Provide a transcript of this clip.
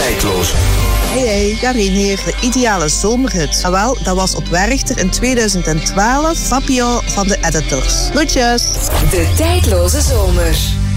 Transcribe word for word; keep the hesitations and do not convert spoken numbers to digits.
tijdloze. Hey hey, Karin hier, de ideale zomerhut. Ah, wel, dat was op Werchter in tweeduizend twaalf. Fabio van de Editors. Groetjes. De tijdloze zomer.